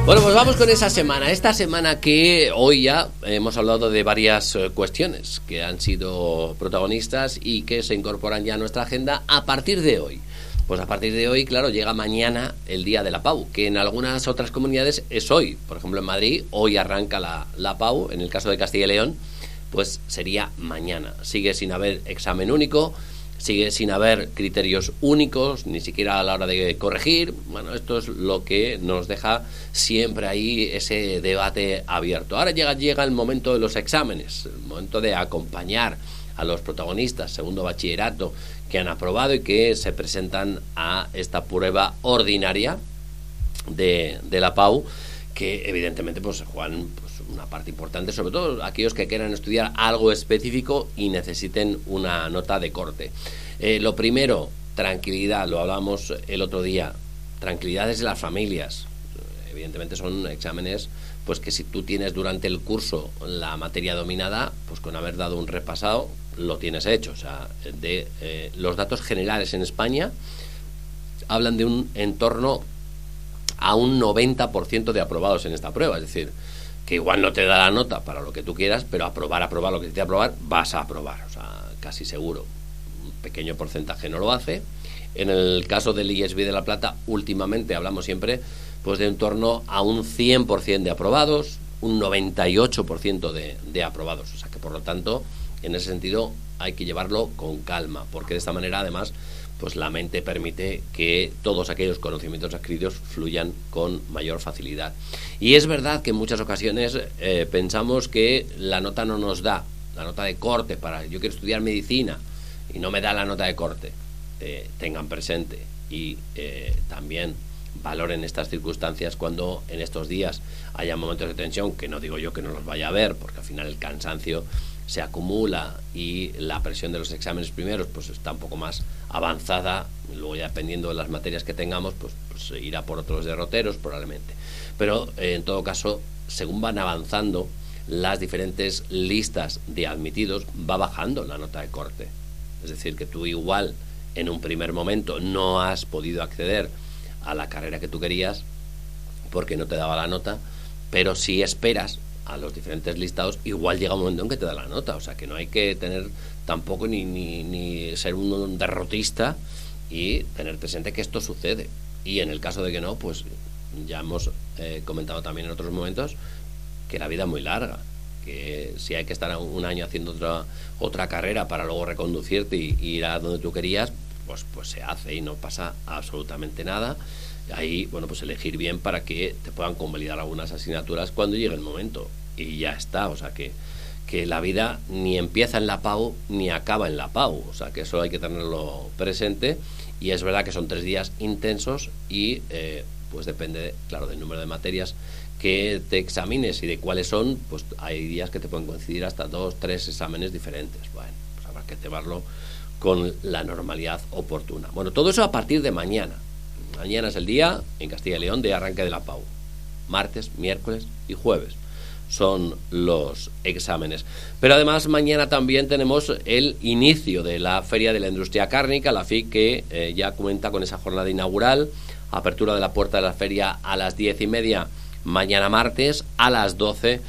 Bueno, pues vamos con esa semana. Esta semana que hoy ya hemos hablado de varias cuestiones que han sido protagonistas y que se incorporan ya a nuestra agenda a partir de hoy. Pues a partir de hoy, claro, llega mañana el Día de la Pau, que en algunas otras comunidades es hoy. Por ejemplo, en Madrid, hoy arranca la Pau. En el caso de Castilla y León, pues sería mañana. Sigue sin haber examen único, sigue sin haber criterios únicos, ni siquiera a la hora de corregir. Bueno, esto es lo que nos deja siempre ahí ese debate abierto. Ahora llega el momento de los exámenes, el momento de acompañar a los protagonistas, segundo bachillerato, que han aprobado y que se presentan a esta prueba ordinaria de la PAU, que evidentemente pues juegan una parte importante, sobre todo aquellos que quieran estudiar algo específico y necesiten una nota de corte. Lo primero, tranquilidad, lo hablamos el otro día, tranquilidad desde las familias. Evidentemente son exámenes pues que si tú tienes durante el curso la materia dominada, pues con haber dado un repasado lo tienes hecho. O sea, los datos generales en España hablan de un entorno a un 90% de aprobados en esta prueba, es decir, que igual no te da la nota para lo que tú quieras, pero aprobar lo que te aprobar, vas a aprobar, o sea, casi seguro. Un pequeño porcentaje no lo hace. En el caso del IESB de La Plata, últimamente hablamos siempre pues de en torno a un 100% de aprobados, un 98% de aprobados, o sea que por lo tanto, en ese sentido hay que llevarlo con calma, porque de esta manera además pues la mente permite que todos aquellos conocimientos adquiridos fluyan con mayor facilidad. Y es verdad que en muchas ocasiones pensamos que la nota no nos da, la nota de corte yo quiero estudiar medicina y no me da la nota de corte. Tengan presente y también valoren estas circunstancias cuando en estos días haya momentos de tensión, que no digo yo que no los vaya a haber, porque al final el cansancio se acumula y la presión de los exámenes primeros pues está un poco más avanzada, luego ya dependiendo de las materias que tengamos pues irá por otros derroteros probablemente, pero en todo caso según van avanzando las diferentes listas de admitidos va bajando la nota de corte, es decir que tú igual en un primer momento no has podido acceder a la carrera que tú querías porque no te daba la nota, pero si esperas a los diferentes listados, igual llega un momento en que te da la nota, o sea que no hay que tener tampoco ni ser un derrotista y tener presente que esto sucede, y en el caso de que no, pues ya hemos comentado también en otros momentos que la vida es muy larga, que si hay que estar un año haciendo otra carrera para luego reconducirte y ir a donde tú querías, pues se hace y no pasa absolutamente nada. Ahí, bueno, pues elegir bien para que te puedan convalidar algunas asignaturas cuando llegue el momento y ya está, o sea que la vida ni empieza en la PAU ni acaba en la PAU, o sea que eso hay que tenerlo presente, y es verdad que son 3 días intensos y pues depende, claro, del número de materias que te examines y de cuáles son, pues hay días que te pueden coincidir hasta 2-3 exámenes diferentes. Bueno, pues habrá que llevarlo con la normalidad oportuna. Bueno, todo eso a partir de mañana. Mañana es el día en Castilla y León de arranque de la PAU. Martes, miércoles y jueves son los exámenes. Pero además mañana también tenemos el inicio de la Feria de la Industria Cárnica, la FIC, que ya cuenta con esa jornada inaugural, apertura de la puerta de la feria a las 10:30 mañana martes, a las 12